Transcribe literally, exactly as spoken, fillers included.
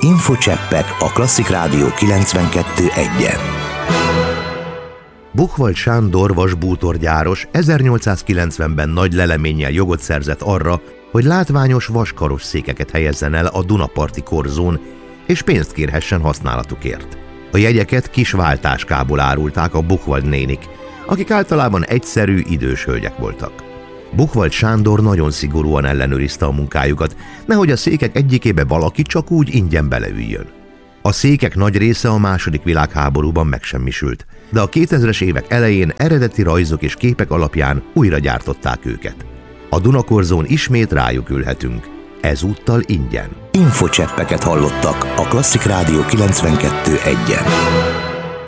Infocseppek a Klasszik Rádió kilencvenkettő egyen. Buchwald Sándor vasbútorgyáros ezernyolcszázkilencvenben nagy leleménnyel jogot szerzett arra, hogy látványos vaskarosszékeket helyezzen el a Dunaparti korzón, és pénzt kérhessen használatukért. A jegyeket kis váltáskából árulták a Buchwald nénik, akik általában egyszerű, idős hölgyek voltak. Buchwald Sándor nagyon szigorúan ellenőrizte a munkájukat, nehogy a székek egyikébe valaki csak úgy ingyen beleüljön. A székek nagy része a második világháborúban megsemmisült, de a kétezres évek elején eredeti rajzok és képek alapján újra gyártották őket. A Dunakorzón ismét rájuk ülhetünk, ezúttal ingyen. Infocseppeket hallottak a Klasszik Rádió kilencvenkettő egyen.